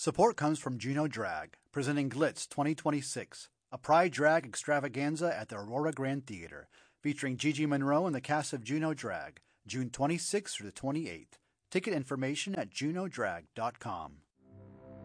Support comes from Juneau Drag, presenting Glitz 2026, a Pride Drag extravaganza at the Aurora Grand Theater, featuring Gigi Monroe and the cast of Juneau Drag, June 26th through the 28th. Ticket information at juneaudrag.com.